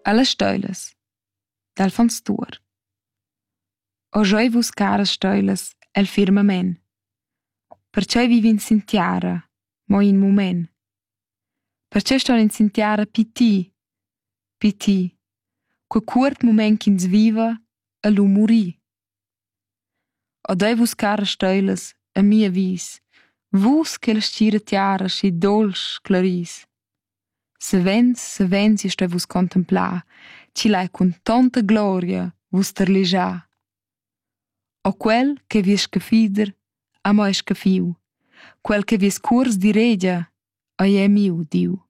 Alla steilas, d'Alfons Tuor. O schoi vus caras steilas el firmament. Perciò vivin sin tiara, mo in mument. Perciò ston in sin tiara piti, quel cuort mument ch'ins viva a lu muri. O dei vus caras steilas a mia vis, vus che la stgira tiara schi dolsch claris. Savens io stoi vus contemplar, ci lai cun tonta gloria vus terlischar. O quel che vies scafider, a mo è scafiu, quel che vies cuors di regia, a è miu, diu.